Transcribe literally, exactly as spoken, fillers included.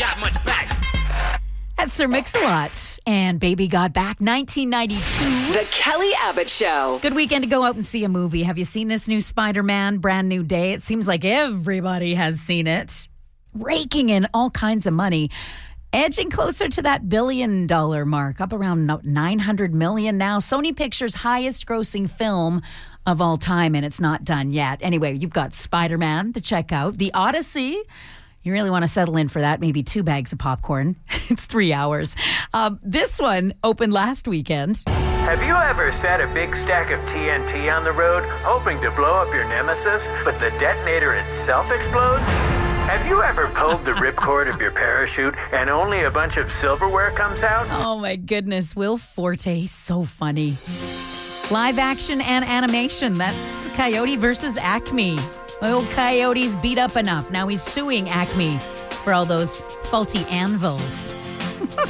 got much back. That's Sir Mix-a-Lot and Baby Got Back, nineteen ninety-two. The Kelly Abbott Show. Good weekend to go out and see a movie. Have you seen this new Spider-Man, Brand New Day? It seems like everybody has seen it. Raking in all kinds of money. Edging closer to that billion dollar mark, up around nine hundred million now. Sony Pictures' highest grossing film of all time, and it's not done yet. Anyway, you've got Spider-Man to check out. The Odyssey. You really want to settle in for that. Maybe two bags of popcorn. It's three hours. Um, this one opened last weekend. Have you ever set a big stack of T N T on the road, hoping to blow up your nemesis, but the detonator itself explodes? Have you ever pulled the ripcord of your parachute and only a bunch of silverware comes out? Oh my goodness, Will Forte, he's so funny. Live action and animation. That's Coyote versus Acme. Well, Coyote's beat up enough. Now he's suing Acme for all those faulty anvils.